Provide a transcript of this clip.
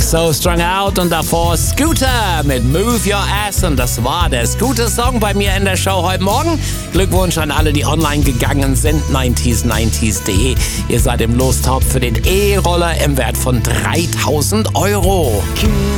So Strung Out und davor Scooter mit Move Your Ass. Und das war der Scooter-Song bei mir in der Show heute Morgen. Glückwunsch an alle, die online gegangen sind. 90s90s.de. Ihr seid im Lostopf für den E-Roller im Wert von 3.000 €.